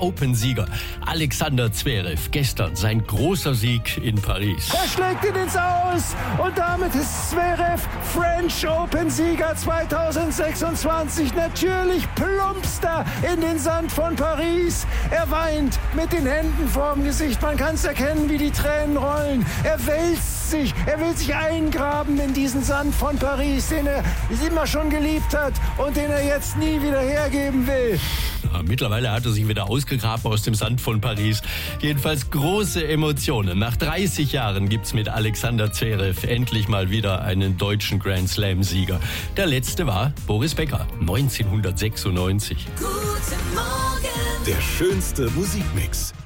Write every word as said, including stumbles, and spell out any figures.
Open-Sieger Alexander Zverev. Gestern sein großer Sieg in Paris. Er schlägt ihn ins Aus und damit ist Zverev French Open-Sieger zweitausendsechsundzwanzig. Natürlich plumpst er in den Sand von Paris. Er weint mit den Händen vorm Gesicht. Man kann es erkennen, wie die Tränen rollen. Er wälzt sich. Er will sich eingraben in diesen Sand von Paris, den er immer schon geliebt hat und den er jetzt nie wieder hergeben will. Ja, mittlerweile hat er sich wieder ausgegraben aus dem Sand von Paris. Jedenfalls große Emotionen. Nach dreißig Jahren gibt's mit Alexander Zverev endlich mal wieder einen deutschen Grand Slam-Sieger. Der letzte war Boris Becker, neunzehnhundertsechsundneunzig. Guten Morgen. Der schönste Musikmix.